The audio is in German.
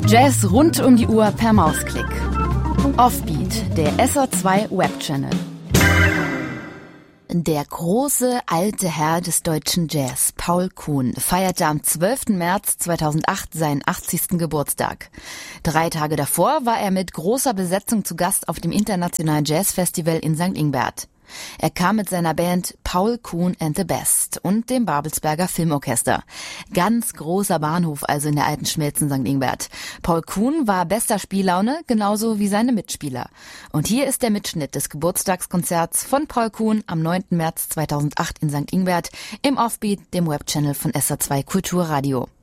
Jazz rund um die Uhr per Mausklick. Offbeat, der SR2 Webchannel. Der große alte Herr des deutschen Jazz, Paul Kuhn, feierte am 12. März 2008 seinen 80. Geburtstag. 3 Tage davor war er mit großer Besetzung zu Gast auf dem Internationalen Jazzfestival in St. Ingbert. Er kam mit seiner Band Paul Kuhn and the Best und dem Babelsberger Filmorchester. Ganz großer Bahnhof also in der alten Schmelz in St. Ingbert. Paul Kuhn war bester Spiellaune, genauso wie seine Mitspieler. Und hier ist der Mitschnitt des Geburtstagskonzerts von Paul Kuhn am 9. März 2008 in St. Ingbert im Offbeat, dem Webchannel von SR2 Kulturradio.